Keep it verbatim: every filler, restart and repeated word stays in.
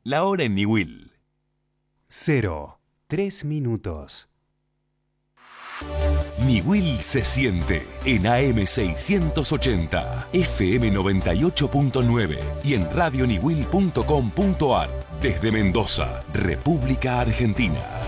La hora en Niwil. Cero. Tres minutos. Niwil se siente en A M seiscientos ochenta, F M noventa y ocho punto nueve y en radio niwil punto com punto ar. Desde Mendoza, República Argentina.